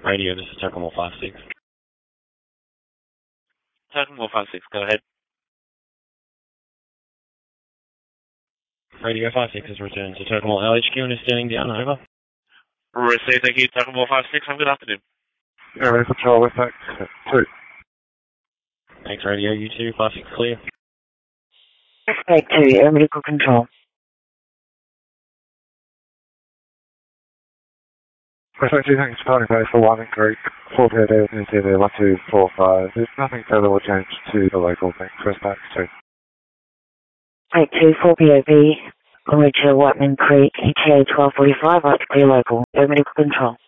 Radio, this is Tacoma 56. Tacoma 56, go ahead. Radio 56 has returned to Tacoma LHQ and is standing down, over. Received, thank you, Tacoma 56, have a good afternoon. Airway Patrol, West X 2. Thanks, Radio, you 2, 56 clear. West 2, Air Medical Control. West 2, thanks for calling base for Wyman Creek, 48 days in TV 1245. There's nothing further will change to the local, thanks, West X 2. 82 4POB, Roger Whiteman Creek, ETA 1245, right to clear local, Air Medical Control.